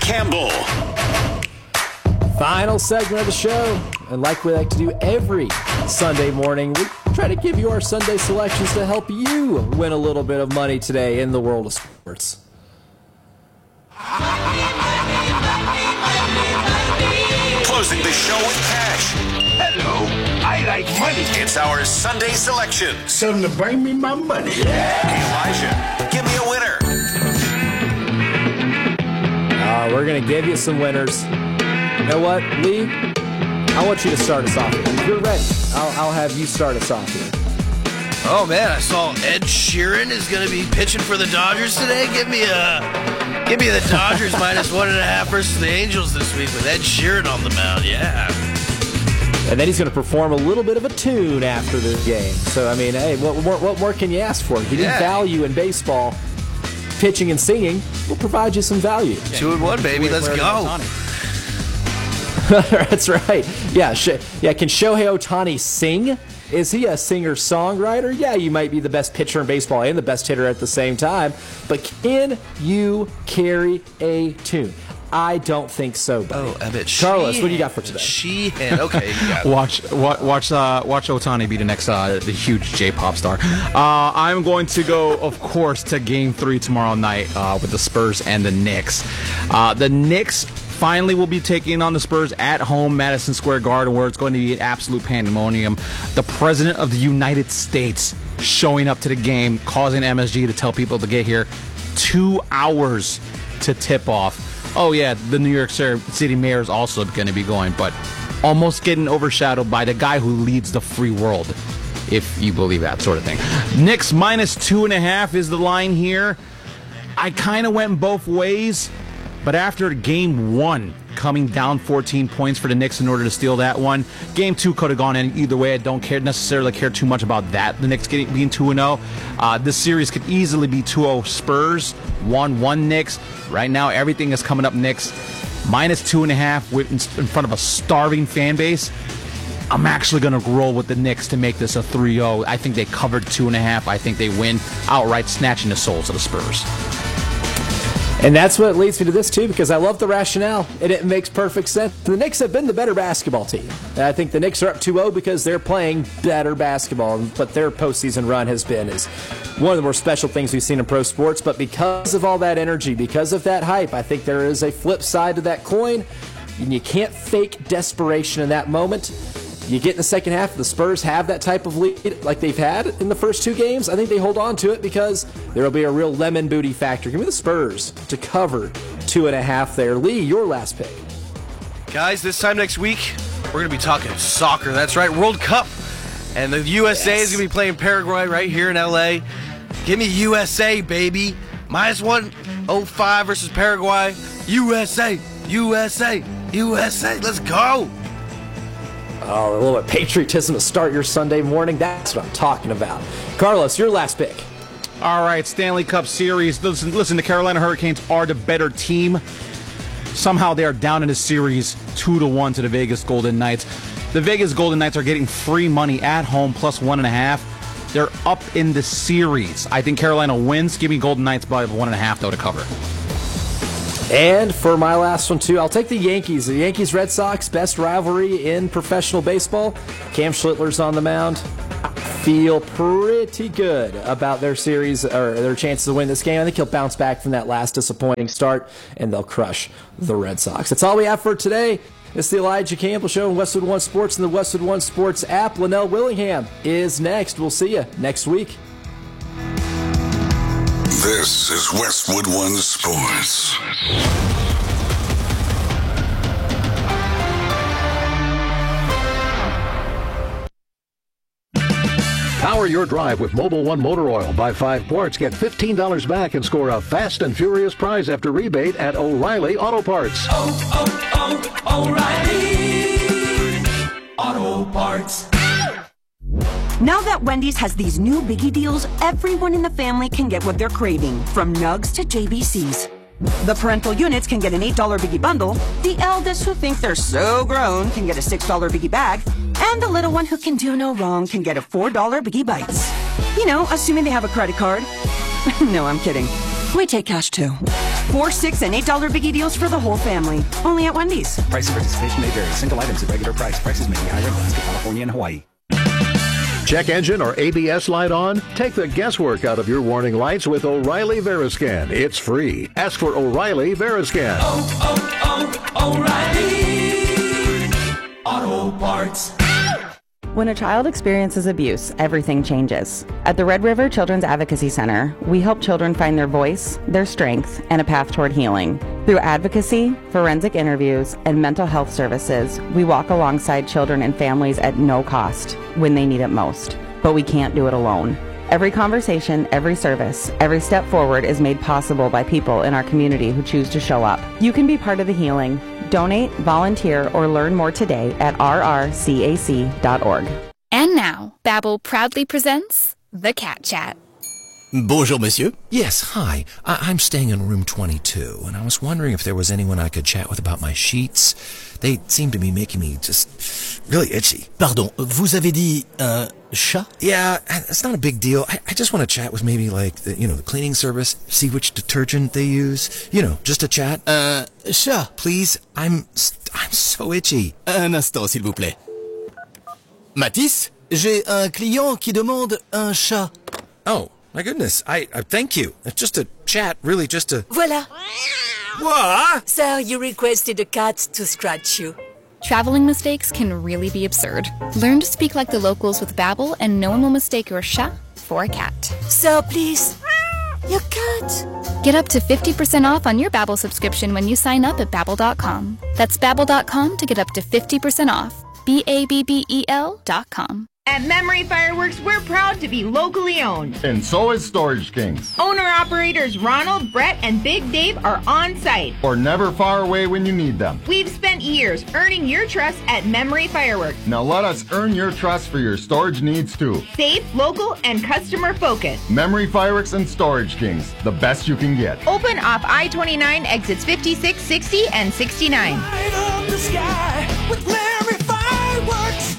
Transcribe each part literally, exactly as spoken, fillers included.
Campbell. Final segment of the show. And like we like to do every Sunday morning, we try to give you our Sunday selections to help you win a little bit of money today in the world of sports. Closing the show with cash. Hello, I like money. It's our Sunday selection. Something to bring me my money. Elijah, give me a winner. Uh, we're going to give you some winners. You know what, Lee? I want you to start us off. If you're ready, I'll, I'll have you start us off here. Oh, man, I saw Ed Sheeran is going to be pitching for the Dodgers today. Give me a, give me the Dodgers minus one and a half versus the Angels this week with Ed Sheeran on the mound. Yeah. And then he's going to perform a little bit of a tune after the game. So, I mean, hey, what more, what more can you ask for? If you need Yeah. value in baseball, pitching and singing will provide you some value. Two and one, baby. Let's go. That's right. Yeah, Sh- yeah. Can Shohei Ohtani sing? Is he a singer-songwriter? Yeah, you might be the best pitcher in baseball and the best hitter at the same time. But can you carry a tune? I don't think so, buddy. Oh, I bet Carlos, she what do you got for today? She had, okay. You got it. Watch, watch, watch, uh, watch Ohtani be the next uh, the huge J-pop star. Uh, I'm going to go, of course, to Game Three tomorrow night uh, with the Spurs and the Knicks. Uh, the Knicks finally will be taking on the Spurs at home, Madison Square Garden, where it's going to be an absolute pandemonium. The President of the United States showing up to the game, causing M S G to tell people to get here two hours to tip off. Oh, yeah, the New York City mayor is also going to be going, but almost getting overshadowed by the guy who leads the free world, if you believe that sort of thing. Knicks minus two and a half is the line here. I kind of went both ways, but after game one, coming down fourteen points for the Knicks in order to steal that one, game two could have gone in either way. I don't care necessarily care too much about that. The Knicks getting, being two and oh. Uh, this series could easily be two oh Spurs, one one Knicks. Right now, everything is coming up Knicks. Minus two and a half with, in front of a starving fan base. I'm actually going to roll with the Knicks to make this a three oh. I think they covered two and a half. I think they win outright, snatching the souls of the Spurs. And that's what leads me to this, too, because I love the rationale, and it makes perfect sense. The Knicks have been the better basketball team. And I think the Knicks are up two oh because they're playing better basketball, but their postseason run has been is one of the more special things we've seen in pro sports. But because of all that energy, because of that hype, I think there is a flip side to that coin, and you can't fake desperation in that moment. You get in the second half, the Spurs have that type of lead like they've had in the first two games. I think they hold on to it because there will be a real lemon booty factor. Give me the Spurs to cover two and a half there. Lee, your last pick. Guys, this time next week, we're going to be talking soccer. That's right, World Cup. And the U S A Yes. is going to be playing Paraguay right here in L A. Give me U S A, baby. Minus one oh five versus Paraguay. U S A, U S A, U S A. Let's go. Oh, a little bit of patriotism to start your Sunday morning. That's what I'm talking about. Carlos, your last pick. All right, Stanley Cup Series. Listen, listen, the Carolina Hurricanes are the better team. Somehow they are down in the series two to one to the Vegas Golden Knights. The Vegas Golden Knights are getting free money at home plus one and a half. They're up in the series. I think Carolina wins. Give me Golden Knights by one and a half, though, to cover. And for my last one, too, I'll take the Yankees. The Yankees-Red Sox, best rivalry in professional baseball. Cam Schlittler's on the mound. I feel pretty good about their series, or their chances to win this game. I think he'll bounce back from that last disappointing start, and they'll crush the Red Sox. That's all we have for today. It's the Elijah Campbell Show on Westwood One Sports and the Westwood One Sports app. Linnell Willingham is next. We'll see you next week. This is Westwood One Sports. Power your drive with Mobil One Motor Oil. Buy five quarts, get fifteen dollars back, and score a fast and furious prize after rebate at O'Reilly Auto Parts. Oh, oh, oh, O'Reilly Auto Parts. Now that Wendy's has these new biggie deals, everyone in the family can get what they're craving, from nugs to J B Cs. The parental units can get an eight dollar biggie bundle, the eldest who think they're so grown can get a six dollar biggie bag, and the little one who can do no wrong can get a four dollar biggie bites. You know, assuming they have a credit card. No, I'm kidding. We take cash too. Four, six, and eight dollar biggie deals for the whole family. Only at Wendy's. Price and participation may vary. Single items at regular price. Prices may be higher in Alaska, California, and Hawaii. Check engine or A B S light on? Take the guesswork out of your warning lights with O'Reilly Veriscan. It's free. Ask for O'Reilly Veriscan. Oh, oh, oh, O'Reilly Auto Parts. When a child experiences abuse, everything changes. At the Red River Children's Advocacy Center, we help children find their voice, their strength, and a path toward healing. Through advocacy, forensic interviews, and mental health services, we walk alongside children and families at no cost when they need it most. But we can't do it alone. Every conversation, every service, every step forward is made possible by people in our community who choose to show up. You can be part of the healing. Donate, volunteer, or learn more today at r r c a c dot org. And now, Babbel proudly presents The Cat Chat. Bonjour, monsieur. Yes, hi. I- I'm staying in room twenty-two, and I was wondering if there was anyone I could chat with about my sheets. They seem to be making me just really itchy. Pardon, vous avez dit un chat? Yeah, it's not a big deal. I, I just want to chat with maybe like the, you know, the cleaning service, see which detergent they use. You know, just a chat. Un chat? Please, I'm I'm so itchy. Un instant, s'il vous plaît. Matisse, j'ai un client qui demande un chat. Oh. My goodness, I, I thank you. It's just a chat, really just a... Voila. What? Sir, you requested a cat to scratch you. Traveling mistakes can really be absurd. Learn to speak like the locals with Babbel, and no one will mistake your chat for a cat. Sir, please. Your cat. Get up to fifty percent off on your Babbel subscription when you sign up at Babbel dot com. That's Babbel dot com to get up to fifty percent off. B A B B E L dot com. At Memory Fireworks, we're proud to be locally owned. And so is Storage Kings. Owner-operators Ronald, Brett, and Big Dave are on site. Or never far away when you need them. We've spent years earning your trust at Memory Fireworks. Now let us earn your trust for your storage needs too. Safe, local, and customer focused. Memory Fireworks and Storage Kings, the best you can get. Open off I twenty-nine, exits fifty-six, sixty, and sixty-nine. Light up the sky with Memory Fireworks.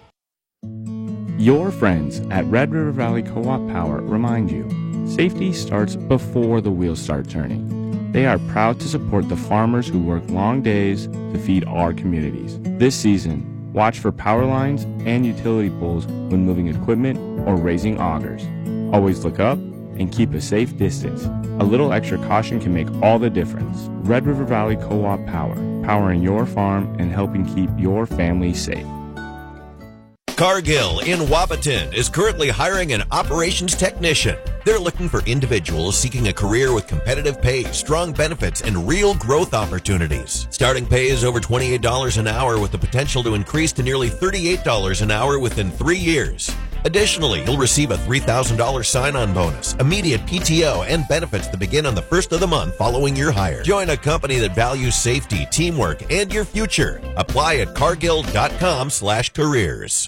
Your friends at Red River Valley Co-op Power remind you, safety starts before the wheels start turning. They are proud to support the farmers who work long days to feed our communities. This season, watch for power lines and utility poles when moving equipment or raising augers. Always look up and keep a safe distance. A little extra caution can make all the difference. Red River Valley Co-op Power, powering your farm and helping keep your family safe. Cargill in Wapaton is currently hiring an operations technician. They're looking for individuals seeking a career with competitive pay, strong benefits, and real growth opportunities. Starting pay is over twenty-eight dollars an hour with the potential to increase to nearly thirty-eight dollars an hour within three years. Additionally, you'll receive a three thousand dollars sign-on bonus, immediate P T O, and benefits to begin on the first of the month following your hire. Join a company that values safety, teamwork, and your future. Apply at cargill.com slash careers.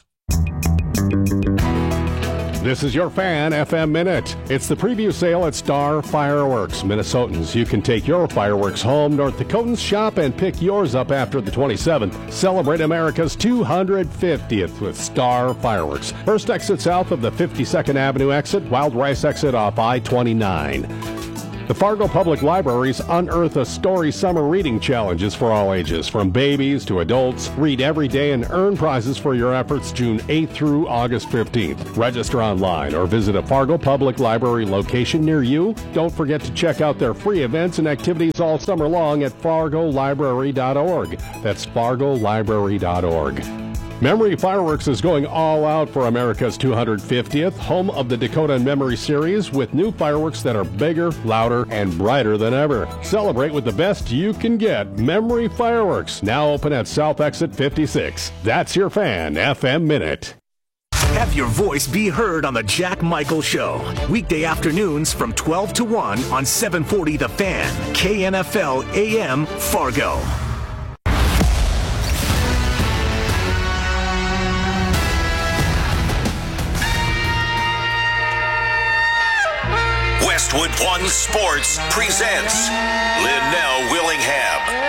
This is your Fan F M Minute. It's the preview sale at Star Fireworks. Minnesotans, you can take your fireworks home. North Dakotans, shop and pick yours up after the twenty-seventh. Celebrate America's two hundred fiftieth with Star Fireworks. First exit south of the fifty-second Avenue exit, Wild Rice exit off I twenty-nine. The Fargo Public Library's Unearth a Story Summer Reading Challenge is for all ages, from babies to adults. Read every day and earn prizes for your efforts June eighth through August fifteenth. Register online or visit a Fargo Public Library location near you. Don't forget to check out their free events and activities all summer long at fargo library dot org. That's fargo library dot org. Memory Fireworks is going all out for America's two hundred fiftieth, home of the Dakota and Memory series, with new fireworks that are bigger, louder, and brighter than ever. Celebrate with the best you can get. Memory Fireworks, now open at South Exit fifty-six. That's your Fan F M Minute. Have your voice be heard on the Jack Michael Show. Weekday afternoons from twelve to one on seven forty The Fan, K N F L A M, Fargo. Westwood One Sports presents Linnell Willingham.